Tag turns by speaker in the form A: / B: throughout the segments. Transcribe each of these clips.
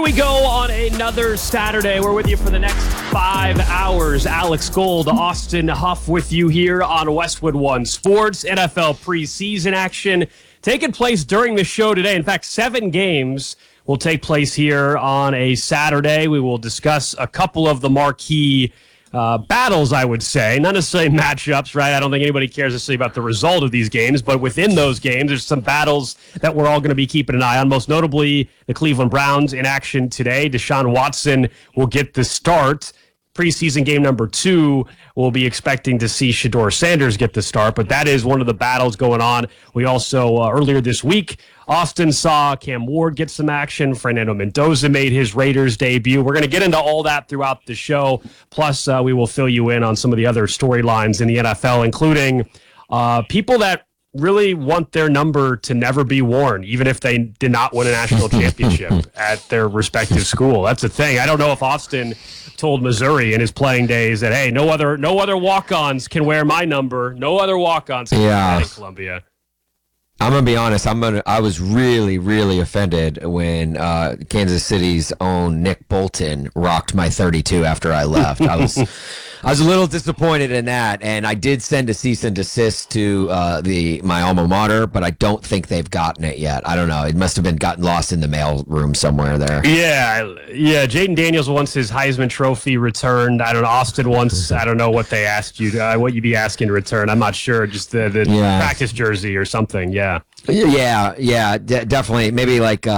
A: we go on another Saturday. We're with you for the next 5 hours. Alex Gold, Austin Huff with you here on Westwood One Sports. NFL preseason action taking place during the show today. In fact, 7 games will take place here on a Saturday. We will discuss a couple of the marquee battles, I would say. Not necessarily matchups, right? I don't think anybody cares necessarily about the result of these games, but within those games, there's some battles that we're all going to be keeping an eye on, most notably the Cleveland Browns in action today. Deshaun Watson will get the start. Preseason game number 2, we'll be expecting to see Shedeur Sanders get the start, but that is one of the battles going on. We also, earlier this week, Austin saw Cam Ward get some action. Fernando Mendoza made his Raiders debut. We're going to get into all that throughout the show. Plus, we will fill you in on some of the other storylines in the NFL, including people that really want their number to never be worn, even if they did not win a national championship at their respective school. That's the thing. I don't know if Austin told Missouri in his playing days that, hey, no other walk-ons can wear my number. No other walk-ons can wear that in Columbia.
B: I'm going to be honest. I was really, really offended when Kansas City's own Nick Bolton rocked my 32 after I left. I was a little disappointed in that, and I did send a cease and desist to my alma mater, but I don't think they've gotten it yet. I don't know. It must have been gotten lost in the mail room somewhere there.
A: Yeah. Jayden Daniels wants his Heisman Trophy returned. I don't know. Austin wants, I don't know what they asked you, what you'd be asking to return. I'm not sure. Just the practice jersey or something. Yeah.
B: Yeah, definitely. Maybe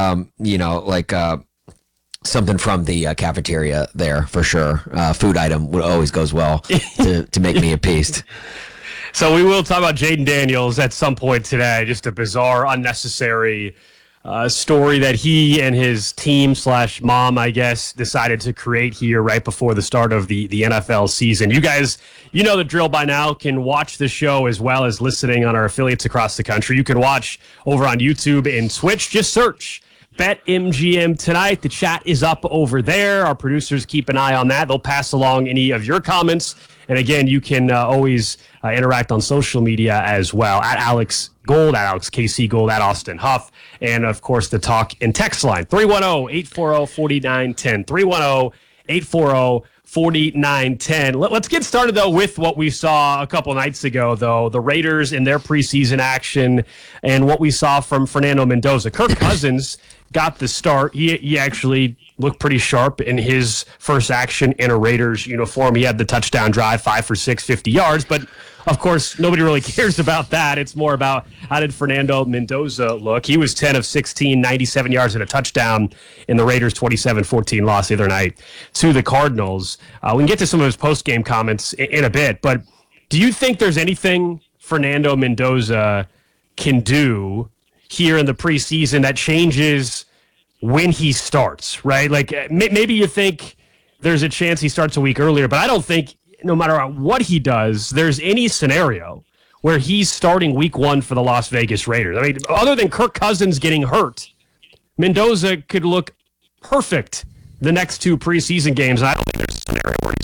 B: something from the cafeteria there for sure. Food item always goes well to make me appeased.
A: So we will talk about Jayden Daniels at some point today. Just a bizarre, unnecessary story that he and his team / mom, I guess, decided to create here right before the start of the NFL season. You guys, you know the drill by now, can watch the show as well as listening on our affiliates across the country. You can watch over on YouTube and Twitch. Just search BetMGM tonight. The chat is up over there. Our producers keep an eye on that. They'll pass along any of your comments. And again, you can always interact on social media as well. At Alex Gold, at Alex KC Gold, at Austin Huff. And of course, the talk and text line, 310-840-4910. 310-840-4910. Let's get started, though, with what we saw a couple nights ago, though. The Raiders in their preseason action and what we saw from Fernando Mendoza. Kirk Cousins got the start. He actually looked pretty sharp in his first action in a Raiders uniform. He had the touchdown drive, 5 for 6, 50 yards. But, of course, nobody really cares about that. It's more about how did Fernando Mendoza look. He was 10 of 16, 97 yards and a touchdown in the Raiders' 27-14 loss the other night to the Cardinals. We can get to some of his post-game comments in a bit. But do you think there's anything Fernando Mendoza can do here in the preseason that changes when he starts, right? Like maybe you think there's a chance he starts a week earlier, but I don't think no matter what he does, there's any scenario where he's starting week 1 for the Las Vegas Raiders. I mean, other than Kirk Cousins getting hurt, Mendoza could look perfect the next 2 preseason games. I don't think there's a scenario where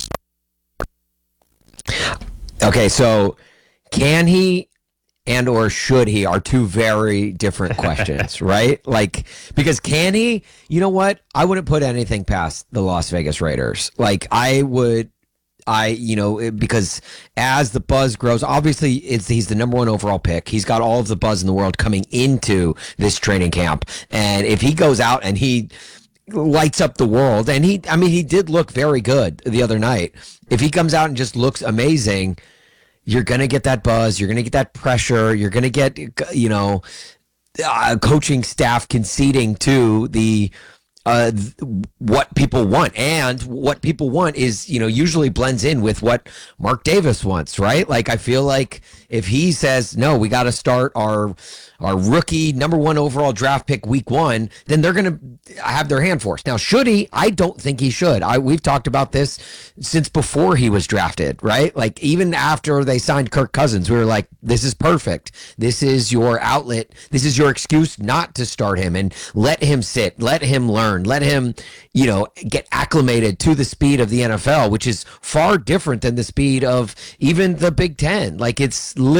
A: he's
B: Okay, so can he and or should he are 2 very different questions, right? Like, because can he? You know what? I wouldn't put anything past the Las Vegas Raiders. Like, because as the buzz grows, obviously he's the number 1 overall pick. He's got all of the buzz in the world coming into this training camp. And if he goes out and he lights up the world, and he did look very good the other night. If he comes out and just looks amazing, you're going to get that buzz. You're going to get that pressure. You're going to get, coaching staff conceding to the what people want. And what people want is, usually blends in with what Mark Davis wants, right? Like, I feel like if he says, no, we got to start our rookie number 1 overall draft pick week 1, then they're going to have their hand forced. Now, should he? I don't think he should. We've talked about this since before he was drafted, right? Like, even after they signed Kirk Cousins, we were like, this is perfect. This is your outlet. This is your excuse not to start him, and let him sit, let him learn, let him, get acclimated to the speed of the NFL, which is far different than the speed of even the Big Ten. Like, it's